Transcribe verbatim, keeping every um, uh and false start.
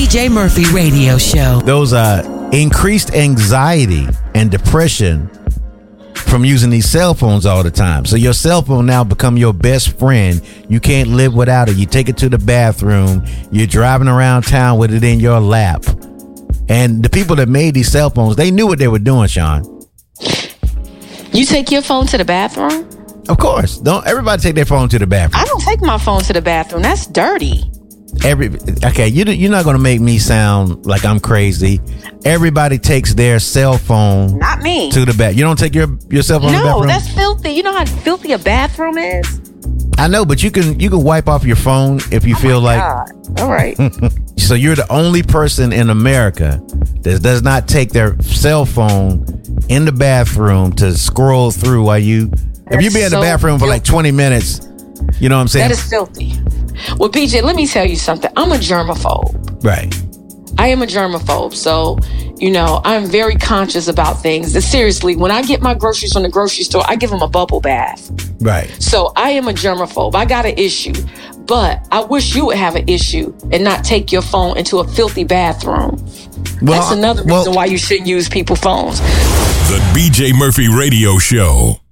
B J Murphy Radio Show. Those uh, increased anxiety and depression from using these cell phones all the time. So your cell phone now become your best friend. You can't live without it. You take it to the bathroom. You're driving around town with it in your lap. And the people that made these cell phones, they knew what they were doing, Sean. You take your phone to the bathroom? Of course. Don't everybody take their phone to the bathroom. I don't take my phone to the bathroom. That's dirty. Every okay, you you're not gonna make me sound like I'm crazy. Everybody takes their cell phone. Not me. To the bath. You don't take your your cell phone no, to the bathroom? No, that's filthy. You know how filthy a bathroom is? I know, but you can you can wipe off your phone if you oh feel like. God. All right. So you're the only person in America that does not take their cell phone in the bathroom to scroll through while you. That's if you be in the so bathroom for filthy. Like twenty minutes, you know what I'm saying? That is filthy. Well, B J, let me tell you something. I'm a germaphobe. Right. I am a germaphobe. So, you know, I'm very conscious about things. And seriously, when I get my groceries from the grocery store, I give them a bubble bath. Right. So I am a germaphobe. I got an issue. But I wish you would have an issue and not take your phone into a filthy bathroom. Well, That's another reason well, why you shouldn't use people's phones. The B J Murphy Radio Show.